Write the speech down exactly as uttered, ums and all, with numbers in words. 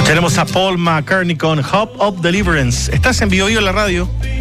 Tenemos a Paul McCartney con Hope of Deliverance. Estás en Vivo Vivo la radio.